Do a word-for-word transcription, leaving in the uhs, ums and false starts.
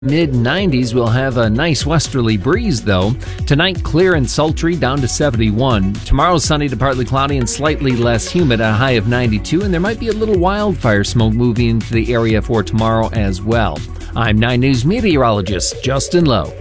mid nineties. We'll have a nice westerly breeze, though. Tonight, clear and sultry, down to seventy-one. Tomorrow, sunny to partly cloudy and slightly less humid, a high of ninety-two. And there might be a little wildfire smoke moving into the area for tomorrow as well. I'm nine News meteorologist Justin Lowe.